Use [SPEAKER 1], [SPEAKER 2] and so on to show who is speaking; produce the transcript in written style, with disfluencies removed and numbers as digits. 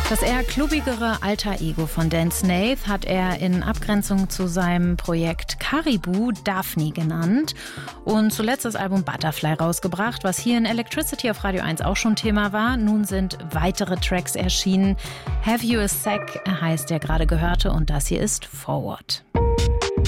[SPEAKER 1] Das eher klubbigere Alter Ego von Dan Snaith hat er in Abgrenzung zu seinem Projekt Caribou Daphne genannt und zuletzt das Album Butterfly rausgebracht, was hier in Electricity auf Radio 1 auch schon Thema war. Nun sind weitere Tracks erschienen. Have You a Sec heißt der gerade gehörte und das hier ist Forward.